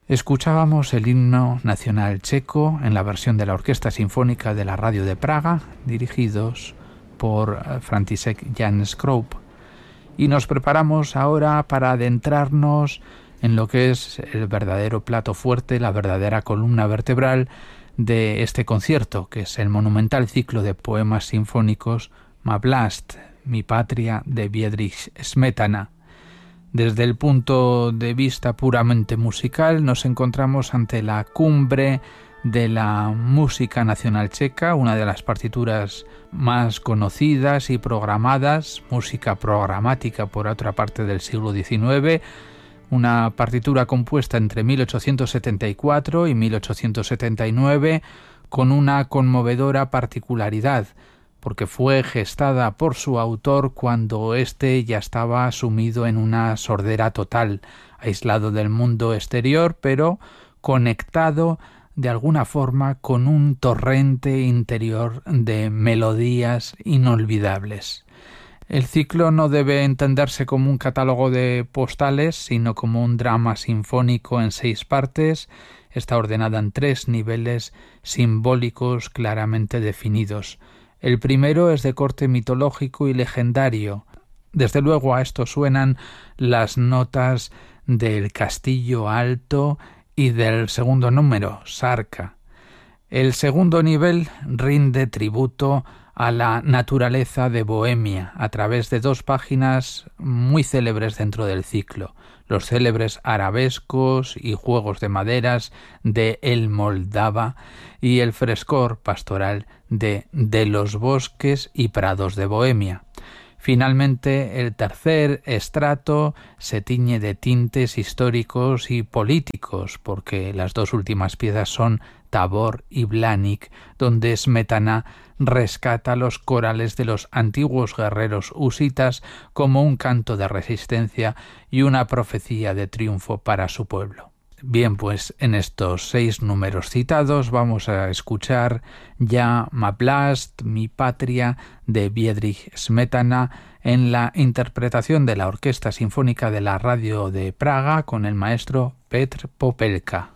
Escuchábamos el himno nacional checo en la versión de la Orquesta Sinfónica de la Radio de Praga, dirigidos por František Jan Skroup. Y nos preparamos ahora para adentrarnos en lo que es el verdadero plato fuerte, la verdadera columna vertebral de este concierto, que es el monumental ciclo de poemas sinfónicos Má vlast, mi patria, de Bedřich Smetana. Desde el punto de vista puramente musical, nos encontramos ante la cumbre de la música nacional checa, una de las partituras más conocidas y programadas, música programática por otra parte del siglo XIX, una partitura compuesta entre 1874 y 1879, con una conmovedora particularidad, porque fue gestada por su autor cuando éste ya estaba sumido en una sordera total, aislado del mundo exterior, pero conectado de alguna forma con un torrente interior de melodías inolvidables. El ciclo no debe entenderse como un catálogo de postales, sino como un drama sinfónico en 6 partes. Está ordenada en 3 niveles simbólicos claramente definidos. El primero es de corte mitológico y legendario. Desde luego a esto suenan las notas del Castillo Alto y del segundo número, Sarka. El segundo nivel rinde tributo a la naturaleza de Bohemia a través de 2 páginas muy célebres dentro del ciclo, los célebres arabescos y juegos de maderas de El Moldava y el frescor pastoral de los bosques y prados de Bohemia. Finalmente, el tercer estrato se tiñe de tintes históricos y políticos, porque las 2 últimas piezas son Tabor y Blanik, donde Smetana rescata los corales de los antiguos guerreros husitas como un canto de resistencia y una profecía de triunfo para su pueblo. Bien, pues en estos 6 números citados vamos a escuchar ya Má vlast, mi patria, de Bedřich Smetana, en la interpretación de la Orquesta Sinfónica de la Radio de Praga con el maestro Petr Popelka.